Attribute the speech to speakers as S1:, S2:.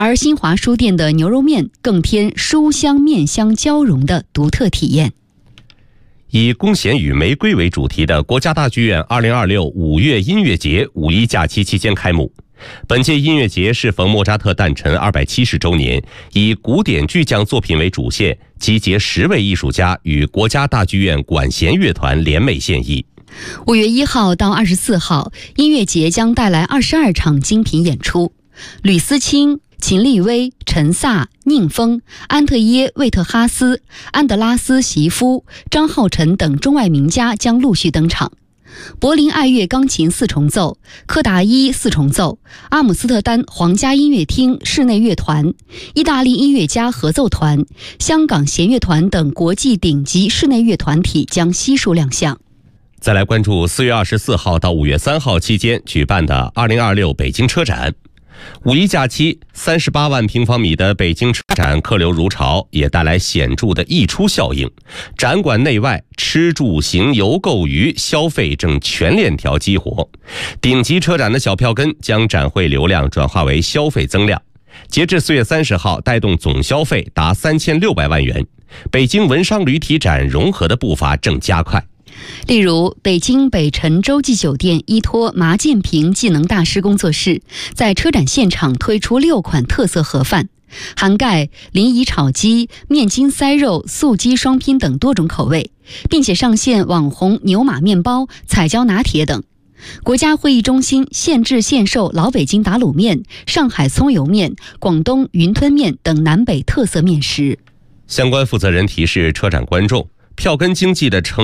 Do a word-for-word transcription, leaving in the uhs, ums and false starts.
S1: 而新华书店的牛肉面更添书香面香交融的独特体验。
S2: 以弓弦与玫瑰为主题的国家大剧院二零二六五月音乐节五一假期期间开幕。本届音乐节适逢莫扎特诞辰二百七十周年，以古典巨匠作品为主线，集结十位艺术家与国家大剧院管弦乐团联袂献艺。
S1: 五月一号到二十四号，音乐节将带来二十二场精品演出，吕思清、秦立威、陈萨、宁峰、安特耶魏特哈斯、安德拉斯席夫、张浩辰等中外名家将陆续登场。柏林爱乐钢琴四重奏、柯达伊四重奏、阿姆斯特丹皇家音乐厅室内乐团、意大利音乐家合奏团、香港弦乐团等国际顶级室内乐团体将悉数亮相。
S2: 再来关注四月二十四号到五月三号期间举办的二零二六北京车展。五一假期，三十八万平方米的北京车展客流如潮，也带来显著的溢出效应。展馆内外吃住行游购娱消费正全链条激活，顶级车展的小票根将展会流量转化为消费增量。截至四月三十号，带动总消费达三千六百万元。北京文商旅体展融合的步伐正加快。
S1: 例如，北京北辰洲际酒店依托麻建平技能大师工作室，在车展现场推出六款特色盒饭，涵盖临沂炒鸡、面筋塞肉、素鸡双拼等多种口味，并且上线网红牛马面包、彩椒拿铁等。国家会议中心现制现售老北京打卤面、上海葱油面、广东云吞面等南北特色面食。
S2: 相关负责人提示车展观众，票根经济的成